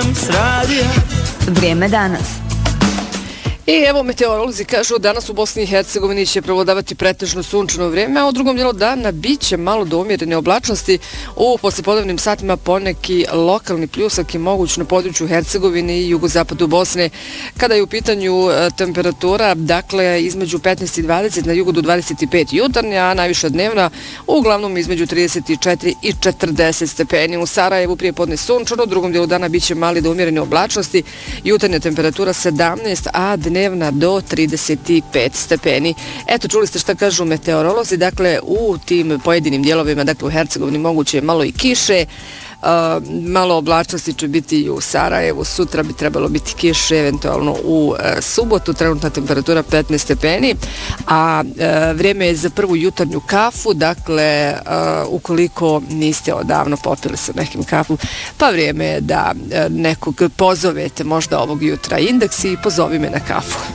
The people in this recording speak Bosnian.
čujem s radija. Vrijeme danas. I evo meteorolozi kažu danas u Bosni i Hercegovini će prevladavati pretežno sunčano vrijeme, a u drugom dijelu dana biće malo do umjerene oblačnosti. U poslepodnevnim satima poneki lokalni pljusak je moguć na području Hercegovine i jugozapadu Bosne. Kada je u pitanju temperatura, dakle između 15 i 20, na jugu do 25 jutarnja, a najviša dnevna uglavnom između 34 i 40 stepeni. U Sarajevu prije podne sunčano, u drugom dijelu dana biće mali do umjerene oblačnosti, jutarnja temperatura 17, a dnevna do 35 stepeni. Eto, čuli ste šta kažu meteorolozi, dakle u tim pojedinim dijelovima, dakle u Hercegovini moguće je malo i kiše, malo oblačnosti će biti i u Sarajevu, sutra bi trebalo biti kiše, eventualno u subotu, trenutna temperatura 15 stepeni, a vrijeme je za prvu jutarnju kafu, dakle ukoliko niste odavno popili sa nekim kafu, pa vrijeme je da nekog pozovete možda ovog jutra. Indeks i pozovi me na kafu.